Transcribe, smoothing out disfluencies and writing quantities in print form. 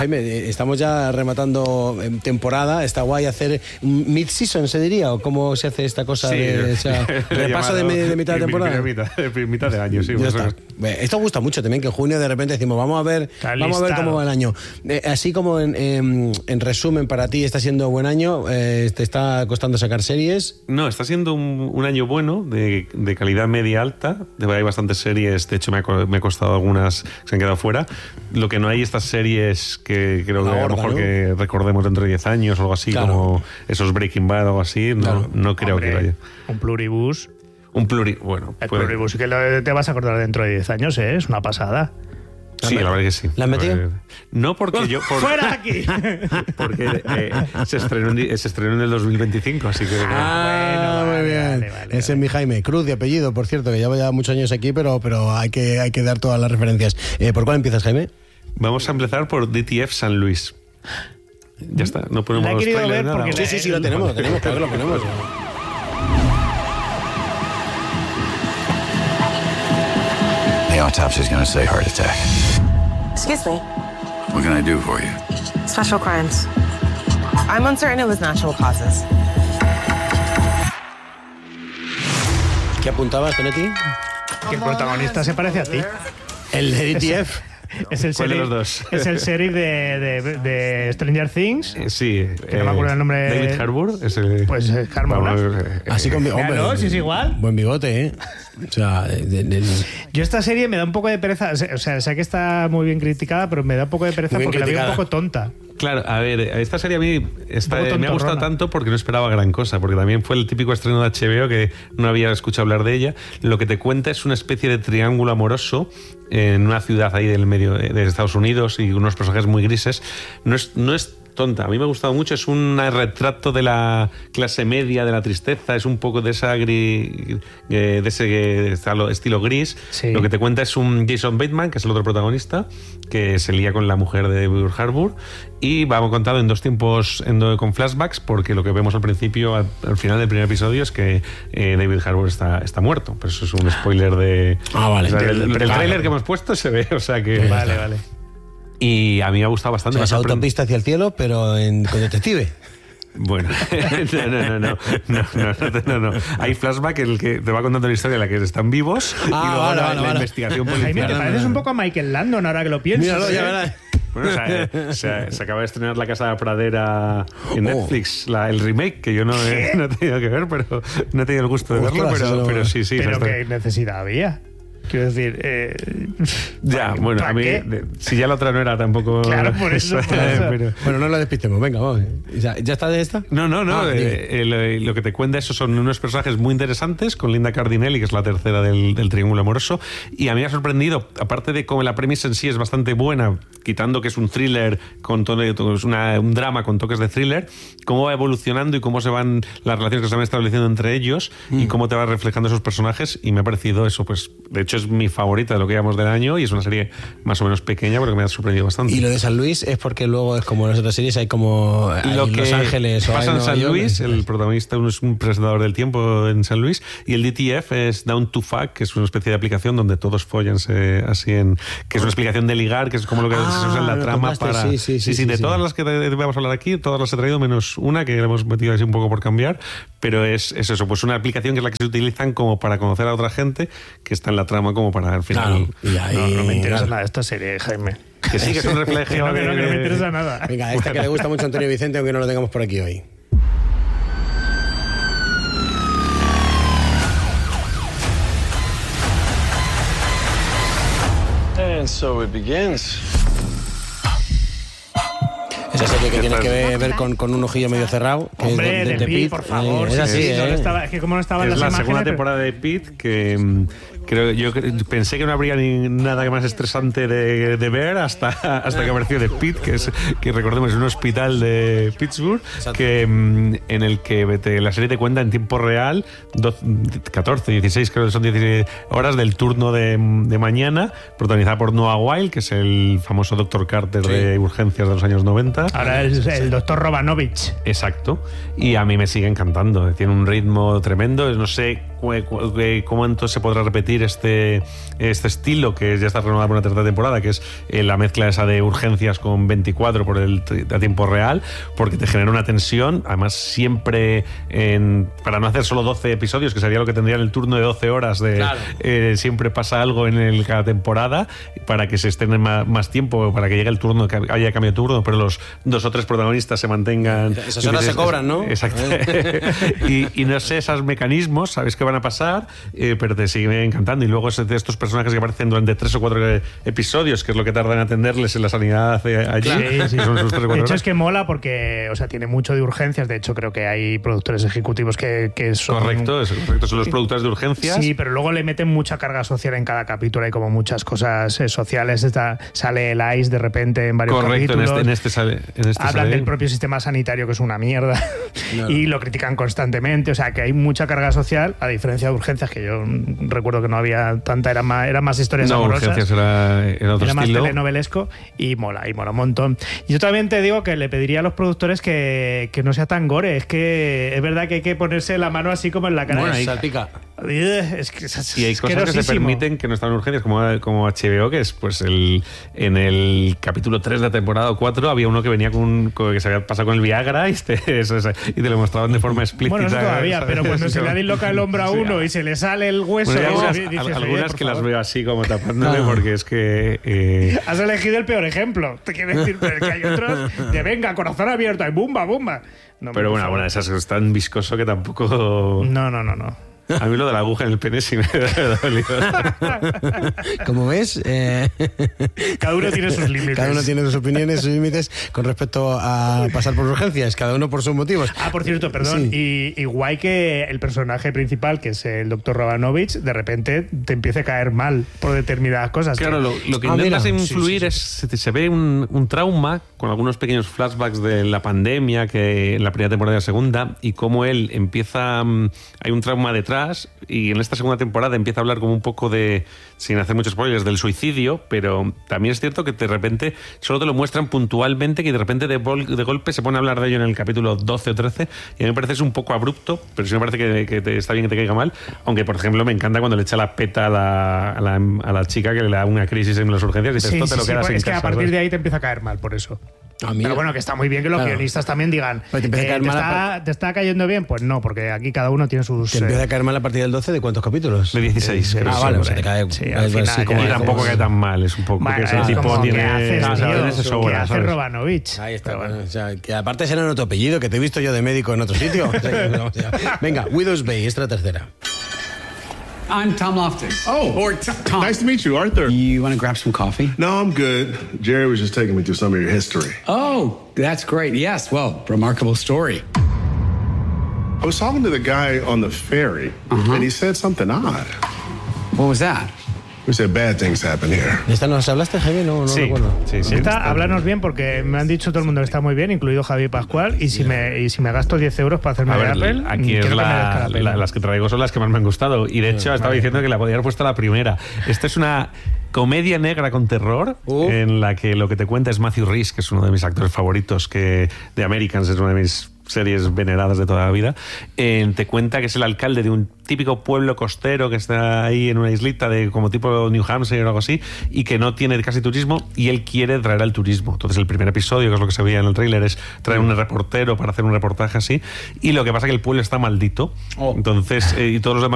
Jaime, estamos ya rematando temporada. Está guay hacer mid-season, ¿se diría? ¿O cómo se hace esta cosa? Sí, Repaso de mitad de temporada. Mitad de año, sí. Esto gusta mucho también, que en junio de repente decimos, vamos a ver cómo va el año. Así como en resumen, para ti está siendo buen año, ¿te está costando sacar series? No, está siendo un año bueno, de calidad media alta. Hay bastantes series, de hecho me ha costado algunas que se han quedado fuera. Lo que no hay estas series que creo que a lo mejor que recordemos dentro de 10 años o algo así, como esos Breaking Bad o algo así, no creo que vaya. Un pluribus. Bueno. El pluribus que te vas a acordar dentro de 10 años, ¿eh? Es una pasada. Sí, la verdad que sí. ¿La has metido? No, porque yo... ¡Fuera aquí! Porque se estrenó en el 2025, así que... bueno, muy bien. Vale. Ese es mi Jaime. Cruz de apellido, por cierto, que lleva ya muchos años aquí, pero hay que dar todas las referencias. ¿Por cuál empiezas, Jaime? Vamos a empezar por DTF San Luis. Ya está, no ponemos la he querido ver nada. porque Sí, lo tenemos, claro que lo ponemos. The autopsy is going to say heart attack. Excuse me. What can I do for you? Special crimes. I'm uncertain it was natural causes. ¿Qué apuntabas, Tonetti? Que el protagonista se parece a ti. El de DTF. Es el ¿Cuál de sheriff, los dos? Es el sheriff de Stranger Things. Sí. Que no me acuerdo el nombre. David Harbour. Pues Harbour. Así con hombre. Claro, si es igual. Buen bigote, ¿eh? O sea, yo esta serie me da un poco de pereza. O sea, sé que está muy bien criticada, pero me da un poco de pereza porque la veo un poco tonta. Claro, a ver, esta serie a mí me ha gustado tanto porque no esperaba gran cosa, porque también fue el típico estreno de HBO que no había escuchado hablar de ella. Lo que te cuenta es una especie de triángulo amoroso en una ciudad ahí del medio de Estados Unidos y unos personajes muy grises. No es tonta, a mí me ha gustado mucho, es un retrato de la clase media, de la tristeza, es un poco de ese estilo gris. Sí. Lo que te cuenta es un Jason Bateman, que es el otro protagonista, que se lía con la mujer de David Harbour, y vamos contado en dos tiempos con flashbacks, porque lo que vemos al principio, al final del primer episodio, es que David Harbour está muerto, pero eso es un spoiler de... vale. O sea, el tráiler que hemos puesto se ve, o sea que... Vale. Y a mí me ha gustado bastante. O sea, es autopista hacia el cielo, pero con detective. Bueno, no. Hay flashback en el que te va contando la historia en la que están vivos y luego la investigación policial. Jaime, te pareces un poco a Michael Landon ahora que lo piensas. Míralo, ya verás. Bueno, se acaba de estrenar La Casa de la Pradera en Netflix, el remake, que yo no he tenido que ver, pero no he tenido el gusto de verlo, pero sí. Pero qué necesidad había. Quiero decir, ya, bueno, a mí, si ya la otra no era tampoco. Claro, por eso. Pero... Bueno, no la despistemos, venga, vamos. ¿Ya está de esta? No. Lo que te cuenta eso son unos personajes muy interesantes, con Linda Cardinelli, que es la tercera del triángulo amoroso, y a mí me ha sorprendido, aparte de cómo la premisa en sí es bastante buena, quitando que es un thriller, es un drama con toques de thriller, cómo va evolucionando y cómo se van las relaciones que se van estableciendo entre ellos y cómo te va reflejando esos personajes, y me ha parecido eso, pues, de hecho es mi favorita de lo que llevamos del año y es una serie más o menos pequeña porque me ha sorprendido bastante. Y lo de San Luis es porque luego es como en las otras series, hay como Los Ángeles o pasa en San Luis, el protagonista es un presentador del tiempo en San Luis, y el DTF es Down to Fuck, que es una especie de aplicación donde todos follanse así que es una explicación de ligar, que es como lo que se usa en la trama para... Sí, de todas las que vamos a hablar aquí, todas las he traído menos una que le hemos metido así un poco por cambiar, pero es eso, pues una aplicación que es la que se utilizan como para conocer a otra gente que está en la trama como para al final... No me interesa nada esta serie, Jaime. Que sí, que es un reflejo. que no me interesa nada. Venga, esta que le gusta mucho a Antonio Vicente, aunque no lo tengamos por aquí hoy. And so it begins. Esa serie que tiene que ver con un ojillo medio cerrado. Que hombre, es de Pitt, por favor. Es así, es que como no estaban las imágenes... Es la segunda temporada de Pitt, que pensé que no habría nada más estresante de ver hasta que apareció The Pitt, que recordemos es un hospital de Pittsburgh, en el que la serie te cuenta en tiempo real 14, 16, creo que son 16 horas del turno de mañana, protagonizada por Noah Wyle, que es el famoso Dr. Carter de urgencias de los años 90. Ahora es el Dr. Romanovich. Exacto. Y a mí me sigue encantando. Tiene un ritmo tremendo. No sé cómo entonces se podrá repetir este estilo que ya está renovado por una tercera temporada, que es la mezcla esa de urgencias con 24 a tiempo real, porque te genera una tensión, además siempre para no hacer solo 12 episodios, que sería lo que tendría en el turno de 12 horas siempre pasa algo en cada temporada, para que se estén más tiempo, para que llegue el turno, que haya cambio de turno, pero los 2 o 3 protagonistas se mantengan. Esas horas se cobran, ¿no? Exacto. y no sé, esos mecanismos, sabes que van a pasar, pero te siguen encantando. Y luego de estos personajes que aparecen durante 3 o 4 episodios, que es lo que tardan en atenderles en la sanidad allí. Sí. Son sus 3 o 4 horas. De hecho, es que mola porque, o sea, tiene mucho de urgencias. De hecho, creo que hay productores ejecutivos que son... Correcto, son los productores de urgencias. Sí, pero luego le meten mucha carga social en cada capítulo. Hay como muchas cosas sociales. Sale el ICE de repente en varios capítulos. Hablan del propio sistema sanitario, que es una mierda. Claro. Y lo critican constantemente. O sea, que hay mucha carga social, a diferencia de urgencias, que yo recuerdo que no había tanta, eran más historias amorosas. Urgencias era otro era más estilo. telenovelesco y mola un montón. Y yo también te digo que le pediría a los productores que no sea tan gore. Es que es verdad que hay que ponerse la mano así como en la cara. Bueno, ahí salpica. Es que es y hay cosas que se permiten que no están en urgencias, como HBO, que es pues en el capítulo 3 de la temporada 4 había uno que venía que se había pasado con el Viagra y te lo mostraban de forma explícita. Bueno, eso todavía, ¿sabes? Pero cuando se le disloca el hombro a uno y se le sale el hueso... Bueno, algunas que las veo así como tapándome porque es que... Has elegido el peor ejemplo. Te quiero decir, pero que hay otros de venga, corazón abierto y bumba. No, pero bueno, esas es tan viscoso que tampoco... No. A mí lo de la aguja en el pene sí me ha dolido. Como ves, cada uno tiene sus límites. Cada uno tiene sus opiniones, sus límites con respecto a pasar por urgencias, cada uno por sus motivos. Por cierto, perdón, sí. y guay que el personaje principal, que es el Dr. Romanovich, de repente te empiece a caer mal por determinadas cosas. Claro, lo que intentas influir es, se ve un trauma con algunos pequeños flashbacks de la pandemia, que en la primera temporada y la segunda, y cómo él empieza, hay un trauma detrás, y en esta segunda temporada empieza a hablar como un poco de, sin hacer muchos spoilers, del suicidio, pero también es cierto que de repente solo te lo muestran puntualmente, que de repente de golpe se pone a hablar de ello en el capítulo 12 o 13, y a mí me parece es un poco abrupto, pero sí me parece que está bien que te caiga mal, aunque por ejemplo me encanta cuando le echa la peta a la chica, que le da una crisis en las urgencias y dices, esto te lo quedas en es casa. Que a partir de ahí te empieza a caer mal, por eso. Pero bueno, que está muy bien que los guionistas también digan, ¿te está cayendo bien? Pues no, porque aquí cada uno tiene sus... ¿Te empieza a caer mal a partir del 12? ¿De cuántos capítulos? De 16. Vale, o sea, te cae... al final, y tampoco cae tan mal, es un poco... Vale, que ese tipo tiene... ¿Qué hace Romanovich? Ahí está, o sea, que aparte será en otro apellido, que te he visto yo de médico en otro sitio. Venga, Widow's Bay, esta es la tercera. I'm Tom Loftus. Or Tom. Nice to meet you, Arthur. You want to grab some coffee? No, I'm good. Jerry was just taking me through some of your history. Oh, that's great. Yes, well, remarkable story. I was talking to the guy on the ferry, and he said something odd. What was that? We said bad things happen here. ¿De esta nos hablaste, Javi? No recuerdo. Sí. Esta, háblanos bien, porque me han dicho todo el mundo que está muy bien, incluido Javi Pascual, y si me gasto 10 euros para hacerme de Apple, aquí es las que traigo son las que más me han gustado, y de hecho estaba diciendo que la podía haber puesto la primera. Esta es una comedia negra con terror, en la que lo que te cuenta es Matthew Rhys, que es uno de mis actores favoritos, que de Americans es una de mis series veneradas de toda la vida. Te cuenta que es el alcalde de un típico pueblo costero que está ahí en una islita de como tipo New Hampshire o algo así, y que no tiene casi turismo, y él quiere traer al turismo. Entonces el primer episodio, que es lo que se veía en el tráiler, es traer un reportero para hacer un reportaje así, y lo que pasa es que el pueblo está maldito. Entonces y todos los demás